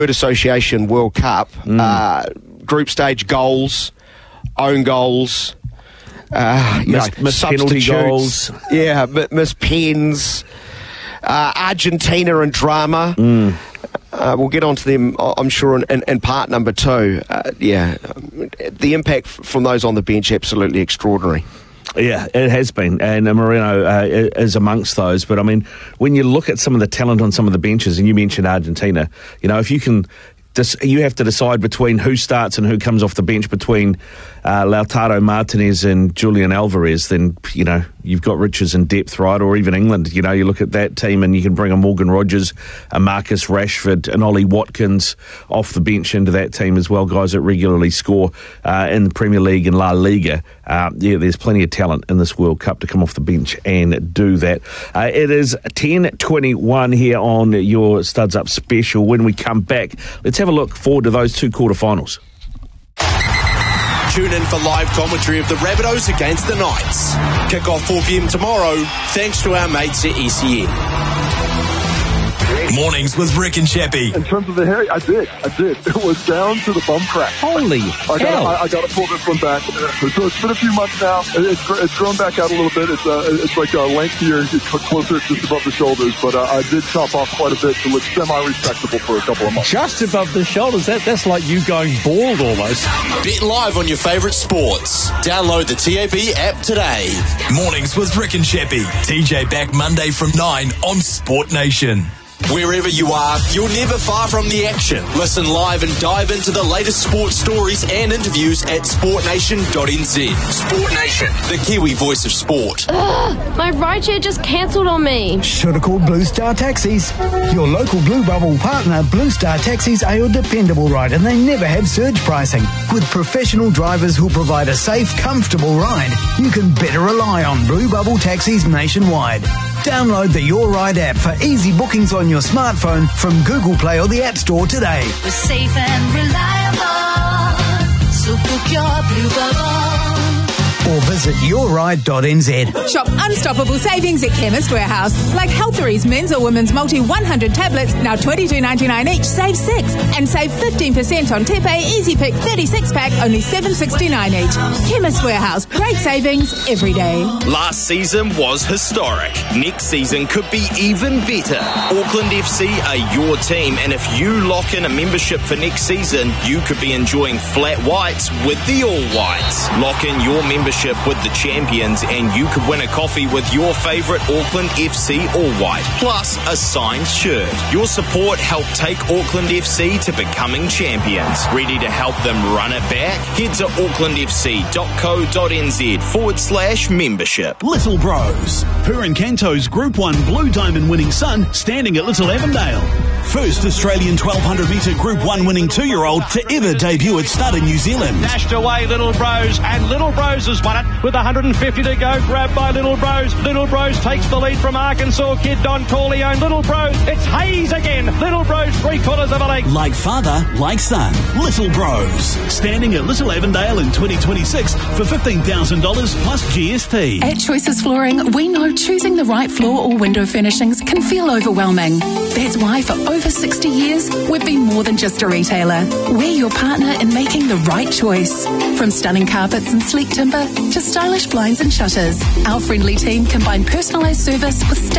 Association World Cup, group stage goals, own goals, missed penalty goals. Yeah, missed pens, Argentina and drama. We'll get on to them, I'm sure, in part number 2. The impact from those on the bench, absolutely extraordinary. Yeah, it has been, and Moreno is amongst those. But I mean, when you look at some of the talent on some of the benches, and you mentioned Argentina, if you can, you have to decide between who starts and who comes off the bench between Lautaro Martinez and Julian Alvarez, then you've got riches in depth, right? Or even England, you look at that team and you can bring a Morgan Rogers, a Marcus Rashford, and Ollie Watkins off the bench into that team as well, guys that regularly score in the Premier League and La Liga. There's plenty of talent in this World Cup to come off the bench and do that. It is 10:21 here on your Studs Up special. When we come back, let's have a look forward to those 2 quarterfinals. Tune in for live commentary of the Rabbitohs against the Knights. Kick off 4 p.m. tomorrow, thanks to our mates at SEN. Mornings with Rick and Chappie. In terms of the hair, I did. It was down to the bum crack. Holy hell. I got to pull this one back. So it's been a few months now. It's grown back out a little bit. It's like lengthier, closer just above the shoulders. But I did chop off quite a bit to look semi-respectable for a couple of months. Just above the shoulders? That's like you going bald almost. Bet live on your favourite sports. Download the TAB app today. Mornings with Rick and Chappie. TJ back Monday from 9 on Sport Nation. Wherever you are, you're never far from the action. Listen live and dive into the latest sports stories and interviews at sportnation.nz. Sport Nation, the Kiwi voice of sport. My rideshare just cancelled on me. Should have called Blue Star Taxis. Your local Blue Bubble partner, Blue Star Taxis, are your dependable ride, and they never have surge pricing. With professional drivers who'll provide a safe, comfortable ride, you can better rely on Blue Bubble Taxis nationwide. Download the Your Ride app for easy bookings on your smartphone from Google Play or the App Store today. We're safe and reliable, so book your Blue Bubble. Or visit yourride.nz. Shop unstoppable savings at Chemist Warehouse. Like Healthery's men's or women's multi 100 tablets, now $22.99 each, save 6. And save 15% on Tepe Easy Pick 36 pack, only $7.69 each. Chemist Warehouse, great savings every day. Last season was historic. Next season could be even better. Auckland FC are your team, and if you lock in a membership for next season, you could be enjoying flat whites with the All Whites. Lock in your membership with the champions and you could win a coffee with your favourite Auckland FC All White, plus a signed shirt. Your support helped take Auckland FC to becoming champions. Ready to help them run it back? Head to aucklandfc.co.nz/membership. Little Bros. Purin Canto's Group 1 Blue Diamond winning son standing at Little Avondale. First Australian 1200 metre Group 1 winning 2-year-old to ever debut at stud in New Zealand. Dashed away Little Bros, and Little Bros has won it with 150 to go. Grabbed by Little Bros. Little Bros takes the lead from Arkansas kid Don Corleone. Little Bros, it's Hayes again. Little Bros 3/4 of a length. Like father, like son. Little Bros. Standing at Little Avondale in 2026 for $15,000 plus GST. At Choices Flooring, we know choosing the right floor or window furnishings can feel overwhelming. That's why for over 60 years, we've been more than just a retailer. We're your partner in making the right choice. From stunning carpets and sleek timber to stylish blinds and shutters, our friendly team combine personalised service with